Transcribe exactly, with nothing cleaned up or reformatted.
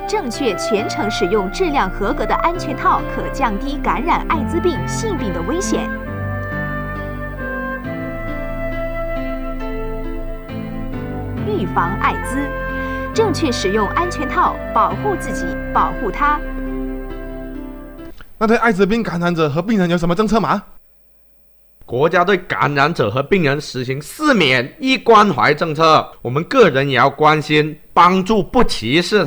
正确全程使用质量合格的安全套，可降低感染艾滋病、性病的危险。预防艾滋，正确使用安全套，保护自己，保护他。 那对艾滋病感染者和病人有什么政策吗？ 国家对感染者和病人实行四免一关怀政策，我们个人也要关心，帮助不歧视他。